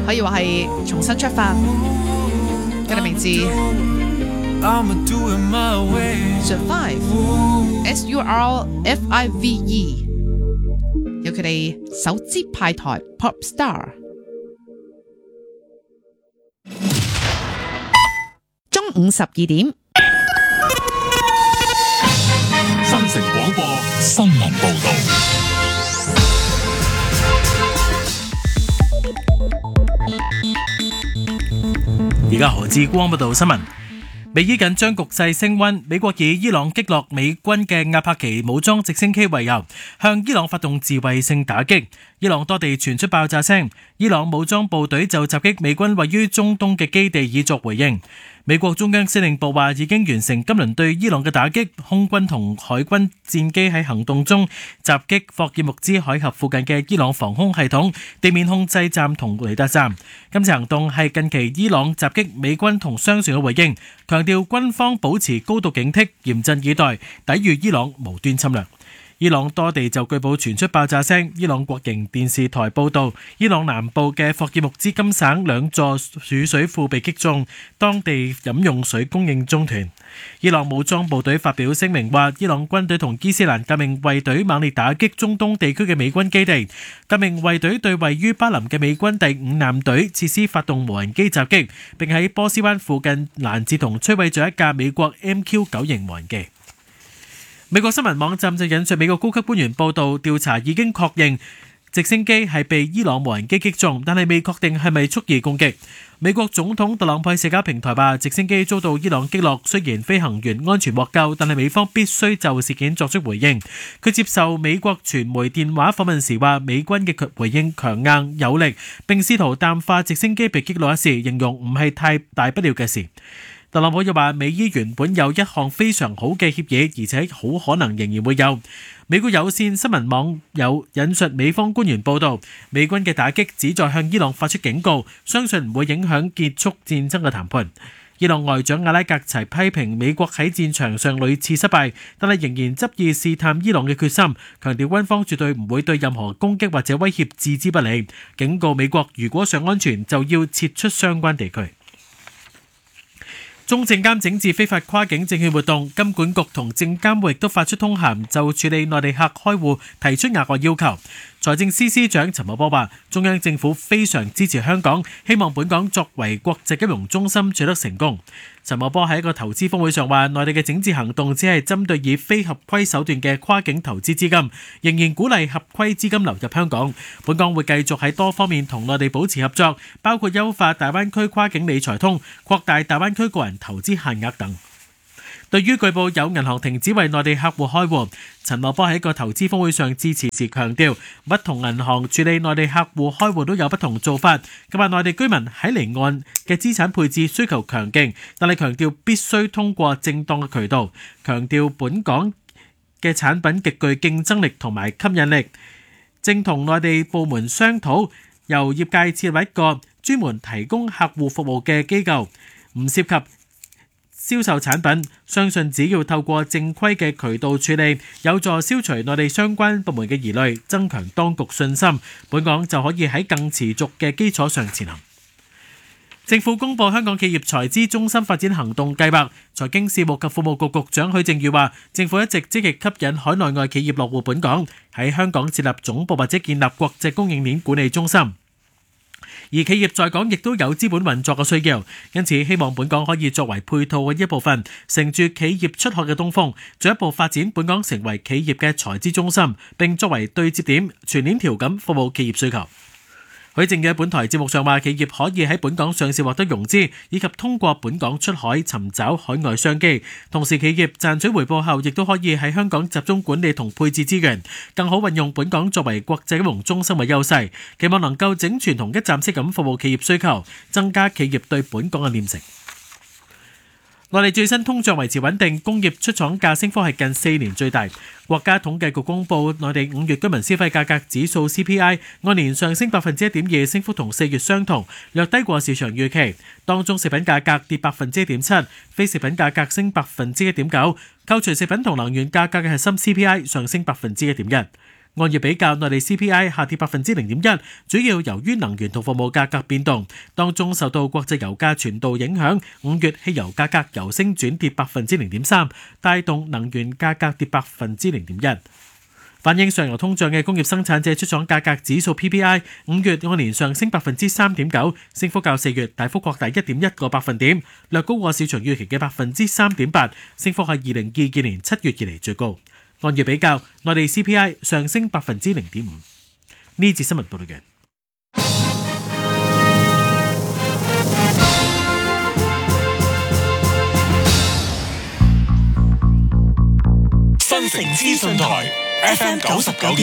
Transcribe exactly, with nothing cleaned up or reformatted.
可以話係重新出發。佢哋名字 Survive，S U R F I V E， 有佢哋首支派台 Pop Star。中午十二點， 新城廣播新聞報道。 而家何志光報道新聞。美伊緊張局勢升溫，美國以伊朗擊落美軍嘅阿帕奇武裝直升機為由，向伊朗發動自衛性打擊。伊朗多地傳出爆炸聲，伊朗武裝部隊就襲擊美軍位於中東嘅基地以作回應。美國中央司令部話已經完成今輪對伊朗嘅打擊，空軍同海軍戰機喺行動中襲擊霍爾木茲海峽附近嘅伊朗防空系統、地面控制站同雷達站。今次行動係近期伊朗襲擊美軍同商船嘅回應，強調軍方保持高度警惕，嚴陣以待，抵禦伊朗無端侵略。伊朗多地就據報傳出爆炸聲。伊朗國營電視台報道，伊朗南部嘅霍爾木茲金省兩座儲水庫被擊中，當地飲用水供應中斷。伊朗武裝部隊發表聲明話，伊朗軍隊同伊斯蘭革命衛隊猛烈打擊中東地區嘅美軍基地。革命衛隊對位於巴林嘅美軍第五艦隊設施發動無人機襲擊，並喺波斯灣附近攔截同摧毀咗一架美國 M Q 九型無人機。美國新聞網站就引述美國高級官員報道，調查已經確認直升機係被伊朗無人機擊中，但係未確定係咪蓄意攻擊。美國總統特朗普喺社交平台話，直升機遭到伊朗擊落，雖然飛行員安全獲救，但係美方必須就事件作出回應。佢接受美國傳媒電話訪問時話，美軍嘅回應強硬有力，並試圖淡化直升機被擊落一事，形容唔係太大不了嘅事。特朗普又話，美伊原本有一項非常好嘅協議，而且好可能仍然會有。美國有線新聞網有引述美方官員報道，美軍嘅打擊旨在向伊朗發出警告，相信唔會影響結束戰爭嘅談判。伊朗外長阿拉格齊批評美國喺戰場上屢次失敗，但係仍然執意試探伊朗嘅決心，強調軍方絕對唔會對任何攻擊或者威脅置之不理，警告美國如果想安全就要撤出相關地區。中證監整治非法跨境證券活動，金管局同證監會亦都發出通函，就處理內地客開戶提出額外要求。財政司司長陳茂波話，中央政府非常支持香港，希望本港作為國際金融中心取得成功。陳茂波喺一個投資峰會上話，內地嘅整治行動只係針對以非合規手段嘅跨境投資資金，仍然鼓勵合規資金流入香港。本港會繼續喺多方面同內地保持合作，包括優化大灣區跨境理財通、擴大大灣區個人投資限額等。對於據報有銀行停止為內地客戶開戶，陳茂波喺一個投資峰會上致辭時強調，不同銀行處理內地客戶開戶都有不同做法。佢話內地居民喺離岸嘅資產配置需求強勁，但係強調必須通過正當嘅渠道，強調本港嘅產品極具競爭力同埋吸引力，正同內地部門商討，由業界設立一個專門提供客戶服務嘅機構，唔涉及銷售產品，相信只要透過正規嘅渠道處理，有助消除內地相關部門嘅疑慮，增強當局信心，本港就可以喺更持續嘅基礎上前行。政府公布香港企業財資中心發展行動計劃，財經事務及庫務局局長許正宇話，政府一直積極吸引海內外企業落戶本港，喺香港設立總部或者建立國際供應鏈管理中心。而企業在港亦都有資本運作嘅需要，因此希望本港可以作為配套嘅一部分，乘住企業出海嘅東風，進一步發展本港成為企業嘅財資中心，並作為對接點，全鏈條咁服務企業需求。許正宇喺本台節目上話，企業可以喺本港上市獲得融資，以及通過本港出海尋找海外商機。同時，企業賺取回報後，亦都可以喺香港集中管理同配置資源，更好運用本港作為國際金融中心嘅優勢，期望能夠整全同一站式咁服務企業需求，增加企業對本港嘅黏性。內地最新通脹維持穩定，工業出廠價升幅係近四年最大。國家統計局公布內地五月居民消費價格指數 C P I 按年上升百分之一點二，升幅同四月相同，略低過市場預期。當中食品價格跌百分之一點七，非食品價格升百分之一點九，扣除食品同能源價格嘅核心 C P I 上升百分之一點一。 按月比較，內地 C P I 下跌百分之零點一，主要由於能源同服務價格變動，當中受到國際油價傳導影響，五月汽油價格由升轉跌百分之零點三，帶動能源價格跌百分之零點一。反映上游通脹嘅工業生產者出廠價格指數 P P I 五月按年上升百分之三點九，升幅較四月大幅擴大一點一個百分點，略高過市場預期嘅百分之三點八，升幅係二零二二年七月以嚟最高。按月比較，內地 C P I 上升百分之零點五。呢節新聞報道嘅。 新城資訊台 F M 九十九點